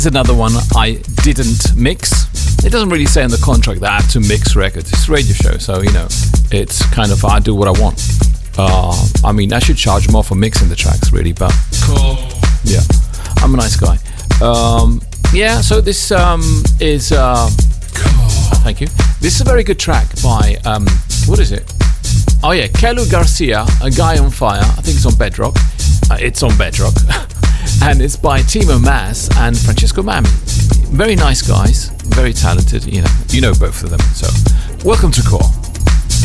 It's another one I didn't mix. It doesn't really say in the contract that I have to mix records. It's a radio show, so it's kind of I do what I want. I mean, I should charge more for mixing the tracks, really, but cool. Yeah, I'm a nice guy. So this is thank you. This is a very good track by what is it? Oh yeah, Kelu Garcia, A Guy on Fire. I think it's on Bedrock. It's on Bedrock. And it's by Timo Maas and Francesco Mammi. Very nice guys, very talented, you know both of them. So, welcome to Core.